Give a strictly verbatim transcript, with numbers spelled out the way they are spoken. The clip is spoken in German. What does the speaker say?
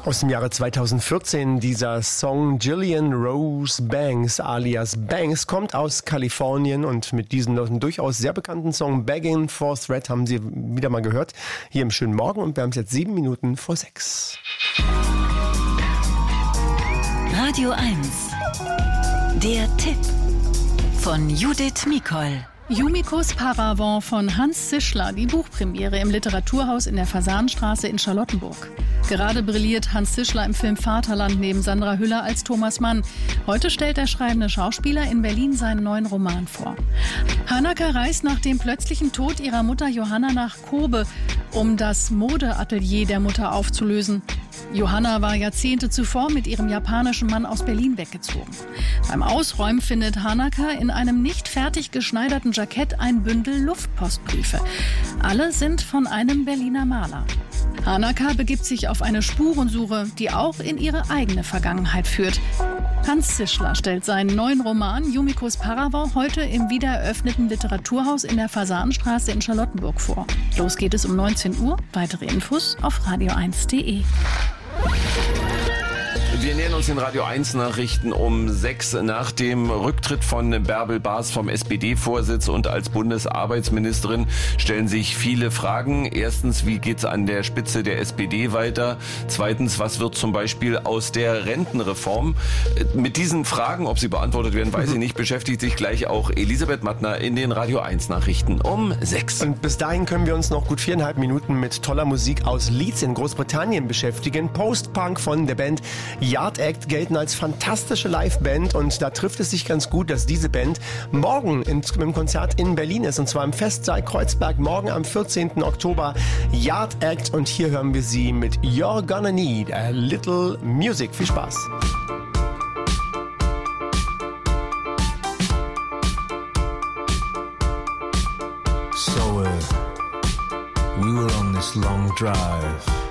Aus dem Jahre zweitausendvierzehn, dieser Song Gillian Rose Banks alias Banks kommt aus Kalifornien und mit diesem durchaus sehr bekannten Song Begging for Thread haben Sie wieder mal gehört, hier im schönen Morgen und wir haben es jetzt sieben Minuten vor sechs. Radio eins, der Tipp von Judith Mikol. Yumikos Paravent von Hans Zischler, die Buchpremiere im Literaturhaus in der Fasanstraße in Charlottenburg. Gerade brilliert Hans Zischler im Film Vaterland neben Sandra Hüller als Thomas Mann. Heute stellt der schreibende Schauspieler in Berlin seinen neuen Roman vor. Hanneke reist nach dem plötzlichen Tod ihrer Mutter Johanna nach Kobe, um das Modeatelier der Mutter aufzulösen. Johanna war Jahrzehnte zuvor mit ihrem japanischen Mann aus Berlin weggezogen. Beim Ausräumen findet Hanneke in einem nicht fertig geschneiderten Jackett ein Bündel Luftpostbriefe. Alle sind von einem Berliner Maler. Hanneke begibt sich auf eine Spurensuche, die auch in ihre eigene Vergangenheit führt. Hans Zischler stellt seinen neuen Roman Yumikos Paravent heute im wiedereröffneten Literaturhaus in der Fasanstraße in Charlottenburg vor. Los geht es um neunzehn Uhr. Weitere Infos auf radio eins punkt de. Wir nähern uns den Radio eins Nachrichten um sechs nach dem Rücktritt von Bärbel Baas vom S P D-Vorsitz und als Bundesarbeitsministerin stellen sich viele Fragen. Erstens, wie geht's an der Spitze der S P D weiter? Zweitens, was wird zum Beispiel aus der Rentenreform? Mit diesen Fragen, ob sie beantwortet werden, weiß ich nicht, beschäftigt sich gleich auch Elisabeth Mattner in den Radio eins Nachrichten um sechs. Und bis dahin können wir uns noch gut viereinhalb Minuten mit toller Musik aus Leeds in Großbritannien beschäftigen. Post-Punk von der Band Yard Act gelten als fantastische Liveband und da trifft es sich ganz gut, dass diese Band morgen in, im Konzert in Berlin ist und zwar im Festsaal Kreuzberg, morgen am vierzehnten Oktober. Yard Act und hier hören wir sie mit You're Gonna Need a Little Music. Viel Spaß! So uh, we were on this long drive